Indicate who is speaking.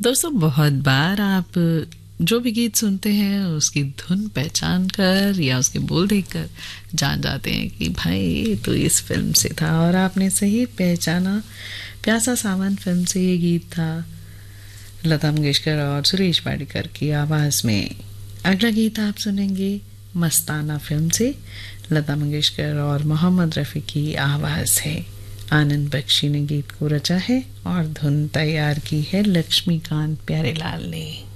Speaker 1: दोस्तों, बहुत बार आप जो भी गीत सुनते हैं उसकी धुन पहचान कर या उसके बोल देखकर जान जाते हैं कि भाई ये तो इस फिल्म से था, और आपने सही पहचाना। प्यासा सावन फिल्म से ये गीत था, लता मंगेशकर और सुरेश वाडकर की आवाज़ में। अगला गीत आप सुनेंगे मस्ताना फिल्म से, लता मंगेशकर और मोहम्मद रफ़ी की आवाज़ है। आनंद बख्शी ने गीत को रचा है और धुन तैयार की है लक्ष्मीकांत प्यारेलाल ने।